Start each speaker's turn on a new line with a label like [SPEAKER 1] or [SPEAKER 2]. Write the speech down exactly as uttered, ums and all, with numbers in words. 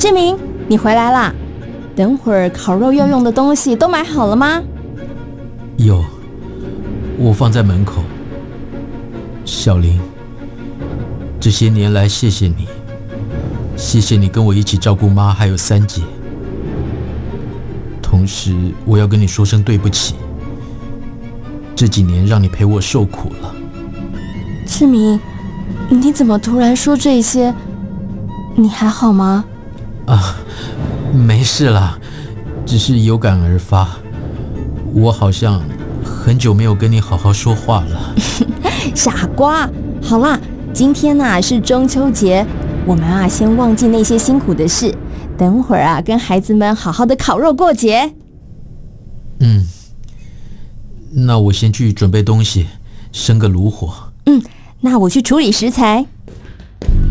[SPEAKER 1] 志明，你回来啦？等会儿烤肉要用的东西都买好了吗？
[SPEAKER 2] 有，我放在门口。小玲，这些年来谢谢你，谢谢你跟我一起照顾妈还有三姐。同时，我要跟你说声对不起，这几年让你陪我受苦了。
[SPEAKER 1] 志明，你怎么突然说这些？你还好吗？
[SPEAKER 2] 啊，没事啦，只是有感而发。我好像很久没有跟你好好说话了。
[SPEAKER 1] 傻瓜，好啦，今天啊是中秋节，我们啊先忘记那些辛苦的事，等会儿啊跟孩子们好好的烤肉过节。
[SPEAKER 2] 嗯，那我先去准备东西，生个炉火。
[SPEAKER 1] 嗯，那我去处理食材。